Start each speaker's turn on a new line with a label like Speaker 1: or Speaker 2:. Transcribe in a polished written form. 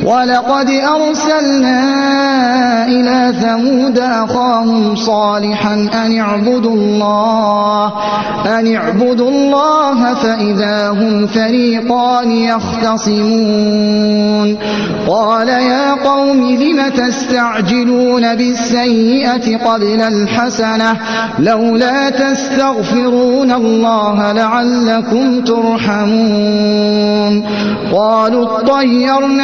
Speaker 1: ولقد أرسلنا إلى ثمود أخاهم صالحا أن اعبدوا الله فإذا هم فريقان يختصمون قال يا قوم لم تستعجلون بالسيئة قبل الحسنة لولا تستغفرون الله لعلكم ترحمون قالوا اطيرنا